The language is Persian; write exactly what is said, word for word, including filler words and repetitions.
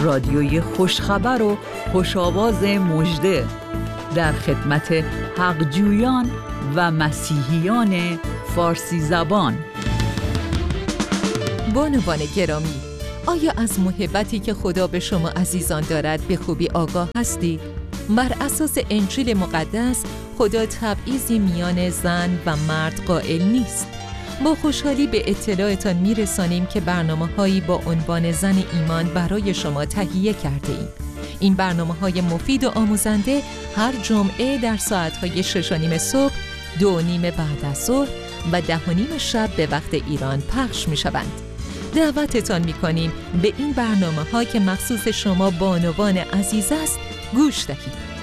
رادیوی خوشخبر و خوش‌آواز مژده در خدمت حقجویان و مسیحیان فارسی زبان. بانوان گرامی، آیا از محبتی که خدا به شما عزیزان دارد به خوبی آگاه هستید؟ بر اساس انجیل مقدس، خدا تبعیضی میان زن و مرد قائل نیست. با خوشحالی به اطلاعتان میرسانیم که برنامه‌هایی با عنوان زن ایمان برای شما تهیه کرده ایم. این برنامه‌های مفید و آموزنده هر جمعه در ساعت‌های شش و نیم صبح، دو و نیم بعد از ظهر و ده و نیم شب به وقت ایران پخش می‌شوند. دعوتتان می‌کنیم به این برنامه‌ها که مخصوص شما بانوان عزیز است گوش دهید.